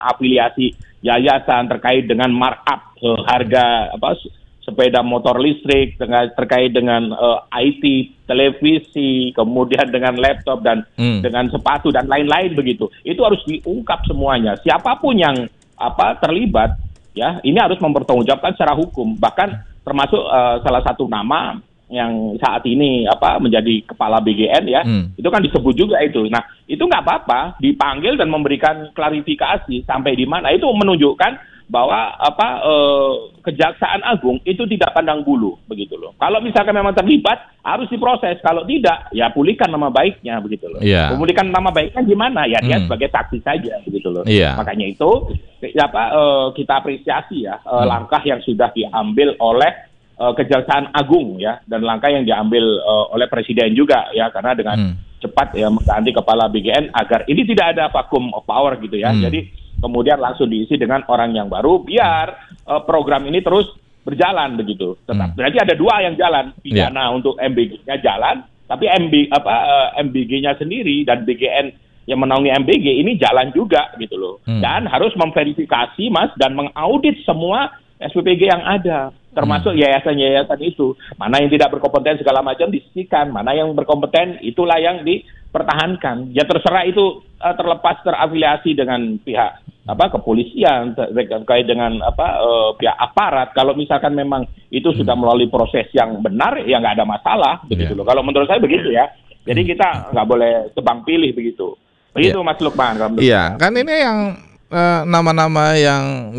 afiliasi yayasan, terkait dengan markup harga sepeda motor listrik, terkait dengan IT, televisi, kemudian dengan laptop dan dengan sepatu dan lain-lain begitu. Itu harus diungkap semuanya. Siapapun yang terlibat, ya, ini harus mempertanggungjawabkan secara hukum. Bahkan termasuk salah satu nama yang saat ini menjadi kepala BGN, ya, itu kan disebut juga itu. Nah, itu nggak apa-apa dipanggil dan memberikan klarifikasi sampai di mana. Itu menunjukkan bahwa Kejaksaan Agung itu tidak pandang bulu begitu loh. Kalau misalkan memang terlibat harus diproses, kalau tidak ya pulihkan nama baiknya begitu loh. Yeah. Memulihkan nama baiknya gimana? Ya dia sebagai saksi saja begitu loh. Yeah. Makanya itu kita apresiasi ya langkah yang sudah diambil oleh Kejaksaan Agung, ya, dan langkah yang diambil oleh Presiden juga, ya, karena dengan cepat ya mengganti kepala BGN agar ini tidak ada vacuum of power gitu ya. Jadi kemudian langsung diisi dengan orang yang baru biar program ini terus berjalan begitu. Tetap berarti ada dua yang jalan, pidana untuk MBG-nya jalan, tapi MBG-nya sendiri dan BGN yang menaungi MBG ini jalan juga gitu loh. Dan harus memverifikasi, Mas, dan mengaudit semua SPPG yang ada, termasuk yayasan-yayasan itu. Mana yang tidak berkompeten segala macam disisikan, mana yang berkompeten itulah yang dipertahankan. Ya terserah itu terlepas terafiliasi dengan pihak kepolisian, terkait dengan pihak aparat. Kalau misalkan memang itu sudah melalui proses yang benar, ya nggak ada masalah begitu loh. Kalau menurut saya begitu ya. Jadi kita nggak boleh tebang pilih begitu. Begitu Mas Lukman. Iya, kan ini yang nama-nama yang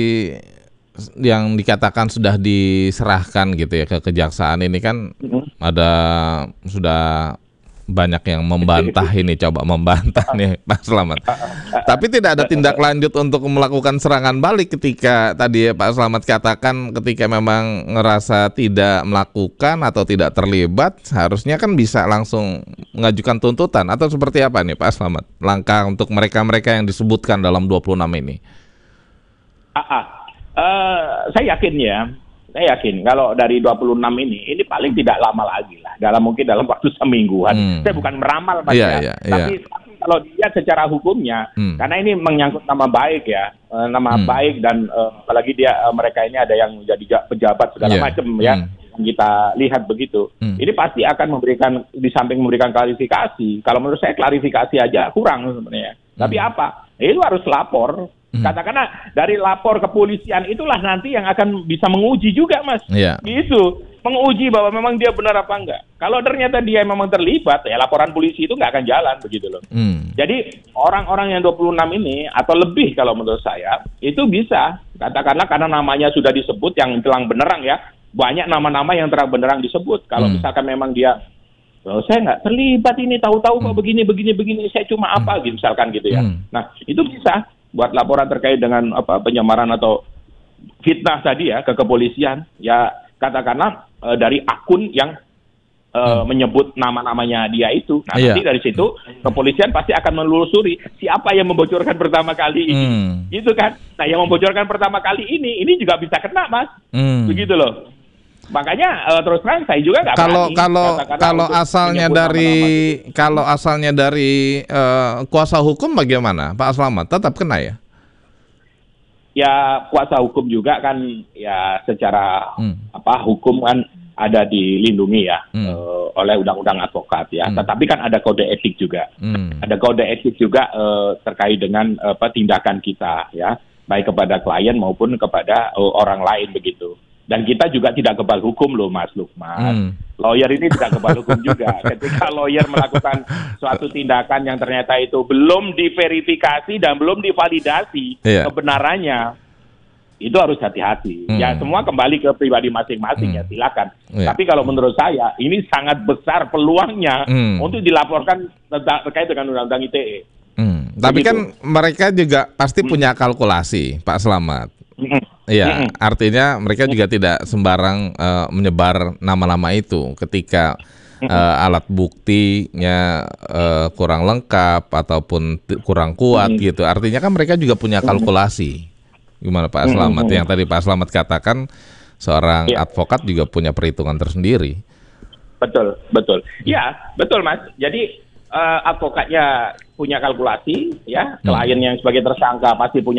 dikatakan sudah diserahkan gitu ya ke kejaksaan ini kan ada sudah banyak yang membantah ini, coba membantah nih Pak Slamet. Tapi tidak ada tindak lanjut untuk melakukan serangan balik ketika tadi Pak Slamet katakan ketika memang ngerasa tidak melakukan atau tidak terlibat, harusnya kan bisa langsung mengajukan tuntutan atau seperti apa nih Pak Slamet? Langkah untuk mereka-mereka yang disebutkan dalam 26 ini. Saya yakin kalau dari 26 ini paling tidak lama lagi lah, mungkin dalam waktu semingguan. Saya bukan meramal Mas, tapi kalau dilihat secara hukumnya, karena ini menyangkut nama baik ya, nama baik dan apalagi mereka ini ada yang jadi pejabat segala macam ya, yang kita lihat begitu. Ini pasti akan di samping memberikan klarifikasi. Kalau menurut saya klarifikasi aja kurang sebenarnya. Tapi apa? Itu harus lapor. Katakanlah dari lapor kepolisian itulah nanti yang akan bisa menguji juga, Mas. Gitu, menguji bahwa memang dia benar apa enggak. Kalau ternyata dia memang terlibat, ya laporan polisi itu nggak akan jalan begitu loh. Jadi orang-orang yang 26 ini atau lebih kalau menurut saya itu bisa, katakanlah karena namanya sudah disebut yang terang benderang ya, banyak nama-nama yang terang benderang disebut. Kalau misalkan memang dia saya nggak terlibat ini, tahu-tahu kok begini, saya cuma apa gitu misalkan gitu ya. Nah itu bisa buat laporan terkait dengan penyamaran atau fitnah tadi ya ke kepolisian, ya katakanlah dari akun yang menyebut nama-namanya dia itu. Nah nanti dari situ kepolisian pasti akan menelusuri siapa yang membocorkan pertama kali ini, gitu kan. Nah yang membocorkan pertama kali ini juga bisa kena, Mas, begitu loh. Makanya terus terang saya juga nggak berani. Kalau asalnya dari kuasa hukum bagaimana, Pak Slamet? Tetap kena ya? Ya kuasa hukum juga kan ya secara hukum kan ada dilindungi ya oleh undang-undang advokat ya. Tetapi kan ada kode etik juga. Ada kode etik juga terkait dengan tindakan kita ya, baik kepada klien maupun kepada orang lain begitu. Dan kita juga tidak kebal hukum loh, Mas Lukman. Lawyer ini tidak kebal hukum juga. Ketika lawyer melakukan suatu tindakan yang ternyata itu belum diverifikasi dan belum divalidasi kebenarannya, itu harus hati-hati. Ya semua kembali ke pribadi masing-masing ya, silakan. Tapi kalau menurut saya ini sangat besar peluangnya untuk dilaporkan terkait dengan undang-undang ITE. Tapi kan mereka juga pasti punya kalkulasi, Pak Slamet. Iya, artinya mereka juga tidak sembarang menyebar nama-nama itu ketika alat buktinya kurang lengkap ataupun kurang kuat gitu. Artinya kan mereka juga punya kalkulasi. Gimana Pak Slamet? Yang tadi Pak Slamet katakan seorang advokat juga punya perhitungan tersendiri. Betul. Ya, betul Mas. Jadi advokatnya punya kalkulasi, ya, klien yang sebagai tersangka pasti punya